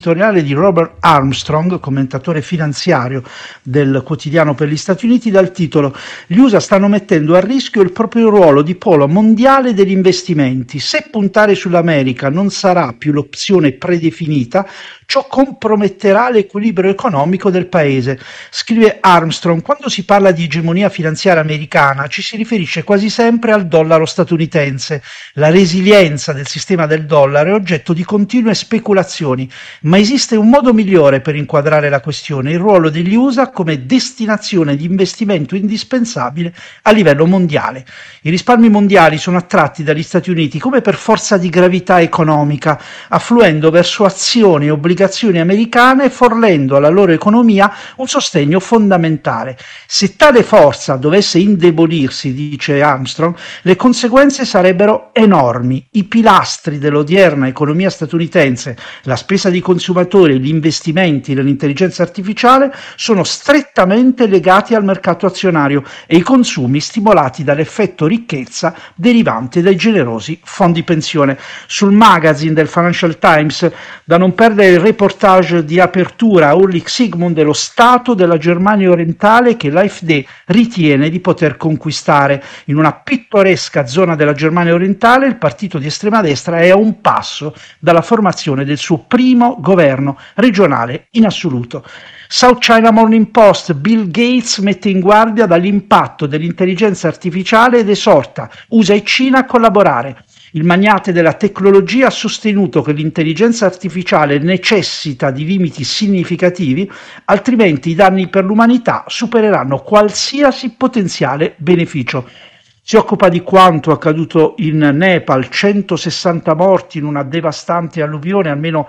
editoriale di Robert Armstrong, commentatore finanziario del quotidiano per gli Stati Uniti, dal titolo «Gli USA stanno mettendo a rischio il proprio ruolo di polo mondiale degli investimenti. Se puntare sull'America non sarà più l'opzione predefinita, ciò comprometterà l'equilibrio economico del paese». Scrive Armstrong: quando si parla di egemonia finanziaria americana ci si riferisce quasi sempre al dollaro statunitense. La resilienza del sistema del dollaro è oggetto di continue speculazioni, ma esiste un modo migliore per inquadrare la questione: il ruolo degli USA come destinazione di investimento indispensabile a livello mondiale. I risparmi mondiali sono attratti dagli Stati Uniti come per forza di gravità economica, affluendo verso azioni e obbligazioni americane, fornendo alla loro economia un sostegno fondamentale. Se tale forza dovesse indebolirsi, dice Armstrong, le conseguenze sarebbero enormi. I pilastri dell'odierna economia statunitense, la spesa di consumatori, gli investimenti nell'intelligenza artificiale, sono strettamente legati al mercato azionario e i consumi stimolati dall'effetto ricchezza derivante dai generosi fondi pensione. Sul magazine del Financial Times, da non perdere il reportage di apertura, Ulrich Sigmund dello stato della Germania orientale che l'AfD ritiene di poter conquistare. In una pittoresca zona della Germania orientale il partito di estrema destra è a un passo dalla formazione del suo primo governo regionale in assoluto. South China Morning Post: Bill Gates mette in guardia dall'impatto dell'intelligenza artificiale ed esorta USA e Cina a collaborare. Il magnate della tecnologia ha sostenuto che l'intelligenza artificiale necessita di limiti significativi, altrimenti i danni per l'umanità supereranno qualsiasi potenziale beneficio. Si occupa di quanto accaduto in Nepal: 160 morti in una devastante alluvione, almeno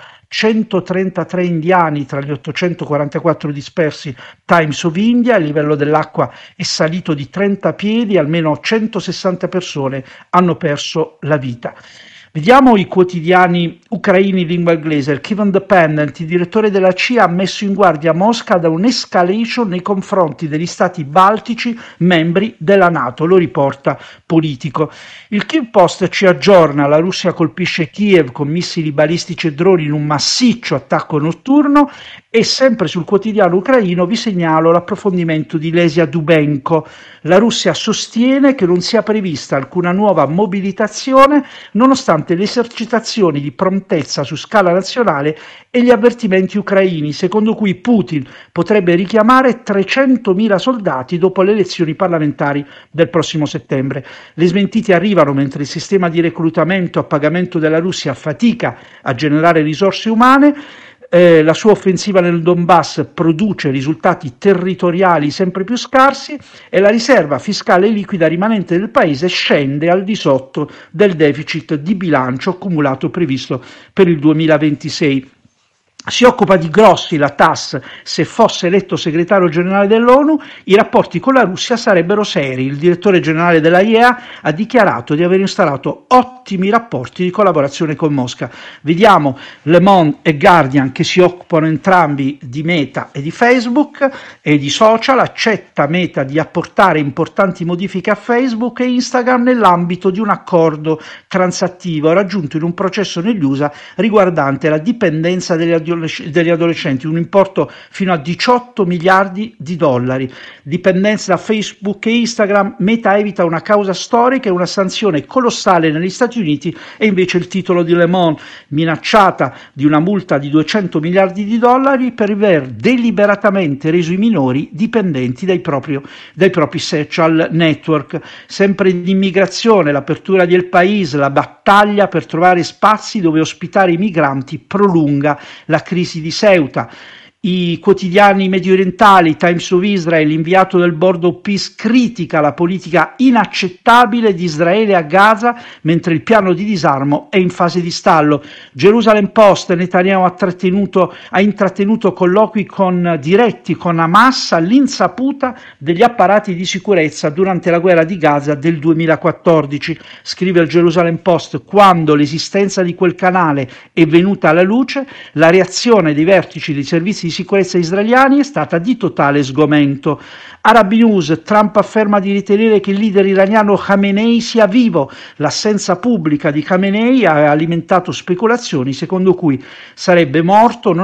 133 indiani tra gli 844 dispersi. Times of India: il livello dell'acqua è salito di 30 piedi, almeno 160 persone hanno perso la vita. Vediamo i quotidiani ucraini in lingua inglese. Il Kiev Independent: il direttore della CIA ha messo in guardia Mosca da un'escalation nei confronti degli stati baltici membri della NATO, lo riporta Politico. Il Kiev Post ci aggiorna: la Russia colpisce Kiev con missili balistici e droni in un massiccio attacco notturno. E sempre sul quotidiano ucraino vi segnalo l'approfondimento di Lesia Dubenko: la Russia sostiene che non sia prevista alcuna nuova mobilitazione nonostante le esercitazioni di prontezza su scala nazionale e gli avvertimenti ucraini, secondo cui Putin potrebbe richiamare 300.000 soldati dopo le elezioni parlamentari del prossimo settembre. Le smentite arrivano mentre il sistema di reclutamento a pagamento della Russia fatica a generare risorse umane. La sua offensiva nel Donbass produce risultati territoriali sempre più scarsi e la riserva fiscale liquida rimanente del paese scende al di sotto del deficit di bilancio accumulato previsto per il 2026. Si occupa di Grossi, la TASS: se fosse eletto segretario generale dell'ONU i rapporti con la Russia sarebbero seri. Il direttore generale della IEA ha dichiarato di aver instaurato ottimi rapporti di collaborazione con Mosca. Vediamo Le Monde e Guardian, che si occupano entrambi di Meta e di Facebook e di social. Accetta Meta di apportare importanti modifiche a Facebook e Instagram nell'ambito di un accordo transattivo raggiunto in un processo negli USA riguardante la dipendenza degli adolescenti, un importo fino a 18 miliardi di dollari. Dipendenza da Facebook e Instagram: Meta evita una causa storica e una sanzione colossale negli Stati Uniti. E invece il titolo di Le Monde: minacciata di una multa di 200 miliardi di dollari per aver deliberatamente reso i minori dipendenti dai propri social network. Sempre di immigrazione: l'apertura di El País, la battaglia per trovare spazi dove ospitare i migranti prolunga la crisi di Ceuta. I quotidiani mediorientali: Times of Israel, l'inviato del Board of Peace critica la politica inaccettabile di Israele a Gaza mentre il piano di disarmo è in fase di stallo. Jerusalem Post: Netanyahu ha intrattenuto colloqui diretti con Hamas all'insaputa degli apparati di sicurezza durante la guerra di Gaza del 2014. Scrive il Jerusalem Post: quando l'esistenza di quel canale è venuta alla luce, la reazione dei vertici dei servizi di sicurezza israeliani è stata di totale sgomento. Arab News: Trump afferma di ritenere che il leader iraniano Khamenei sia vivo. L'assenza pubblica di Khamenei ha alimentato speculazioni secondo cui sarebbe morto